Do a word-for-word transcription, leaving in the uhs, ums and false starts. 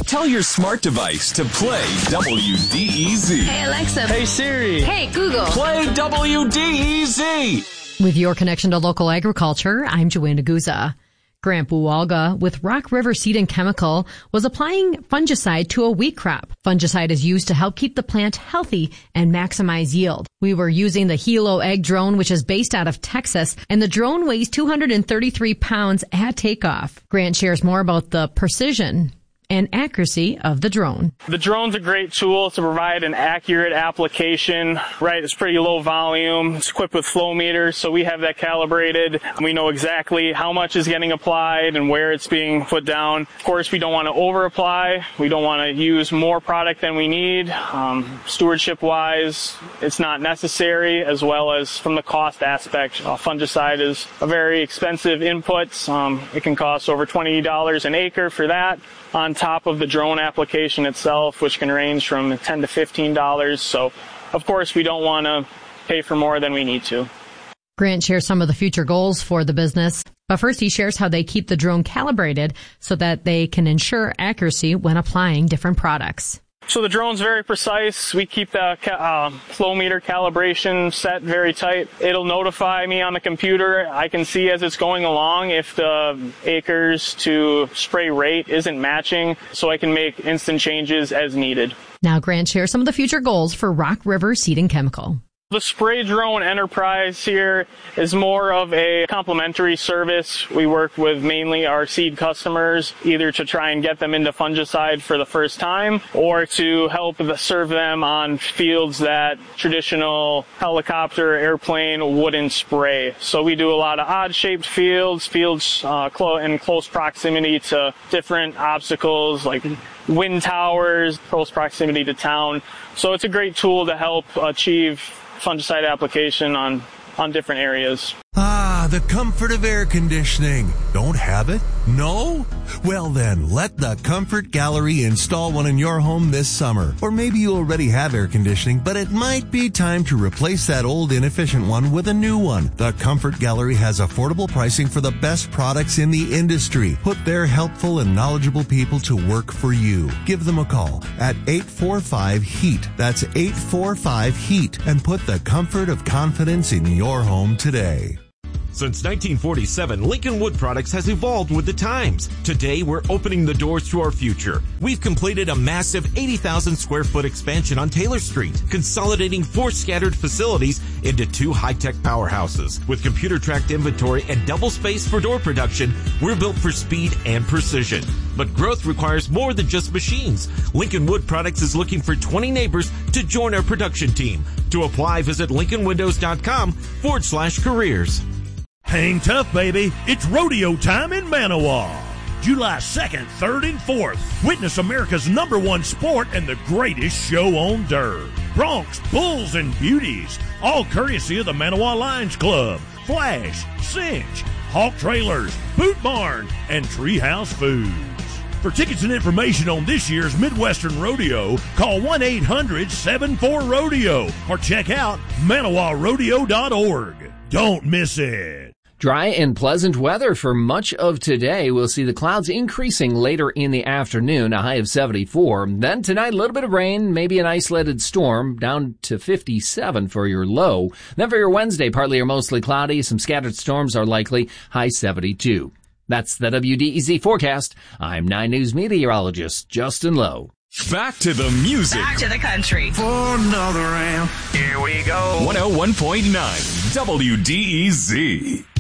Tell your smart device to play W D E Z. Hey, Alexa. Hey, Siri. Hey, Google. Play W D E Z. With your connection to local agriculture, I'm Joanna Guza. Grant Buwalga with Rock River Seed and Chemical was applying fungicide to a wheat crop. Fungicide is used to help keep the plant healthy and maximize yield. We were using the Hilo Egg drone, which is based out of Texas, and the drone weighs two hundred thirty-three pounds at takeoff. Grant shares more about the precision and accuracy of the drone. The drone's a great tool to provide an accurate application, right? It's pretty low volume. It's equipped with flow meters, so we have that calibrated. We know exactly how much is getting applied and where it's being put down. Of course, we don't want to over-apply. We don't want to use more product than we need. Um, stewardship-wise, it's not necessary, as well as from the cost aspect. Uh, fungicide is a very expensive input. Um, it can cost over twenty dollars an acre for that, on top of the drone application itself, which can range from ten to fifteen dollars. So, of course, we don't want to pay for more than we need to. Grant shares some of the future goals for the business. But first, he shares how they keep the drone calibrated so that they can ensure accuracy when applying different products. So the drone's very precise. We keep the uh, flow meter calibration set very tight. It'll notify me on the computer. I can see as it's going along if the acres to spray rate isn't matching, so I can make instant changes as needed. Now Grant shares some of the future goals for Rock River Seed and Chemical. The Spray Drone Enterprise here is more of a complimentary service. We work with mainly our seed customers, either to try and get them into fungicide for the first time or to help serve them on fields that traditional helicopter, airplane wouldn't spray. So we do a lot of odd-shaped fields, fields uh, clo- in close proximity to different obstacles like wind towers, close proximity to town. So it's a great tool to help achieve fungicide application on, on different areas. Ah, the comfort of air conditioning. Don't have it? No? Well then, let the Comfort Gallery install one in your home this summer. Or maybe you already have air conditioning, but it might be time to replace that old inefficient one with a new one. The Comfort Gallery has affordable pricing for the best products in the industry. Put their helpful and knowledgeable people to work for you. Give them a call at eight four five HEAT. That's eight four five HEAT. And put the comfort of confidence in your home today. Since nineteen forty-seven, Lincoln Wood Products has evolved with the times. Today, we're opening the doors to our future. We've completed a massive eighty thousand square foot expansion on Taylor Street, consolidating four scattered facilities into two high-tech powerhouses. With computer-tracked inventory and double space for door production, we're built for speed and precision. But growth requires more than just machines. Lincoln Wood Products is looking for twenty neighbors to join our production team. To apply, visit lincolnwindows.com forward slash careers. Hang tough, baby. It's rodeo time in Manawa. July second, third, and fourth. Witness America's number one sport and the greatest show on dirt. Broncs, bulls, and beauties. All courtesy of the Manawa Lions Club, Flash, Cinch, Hawk Trailers, Boot Barn, and Treehouse Foods. For tickets and information on this year's Midwestern Rodeo, call one eight hundred seven four rodeo or check out manawa rodeo dot org. Don't miss it. Dry and pleasant weather for much of today. We'll see the clouds increasing later in the afternoon, a high of seventy-four. Then tonight, a little bit of rain, maybe an isolated storm, down to fifty-seven for your low. Then for your Wednesday, partly or mostly cloudy, some scattered storms are likely, high seventy-two. That's the W D E Z forecast. I'm nine News meteorologist Justin Lowe. Back to the music. Back to the country. For another round. Here we go. one oh one point nine W D E Z.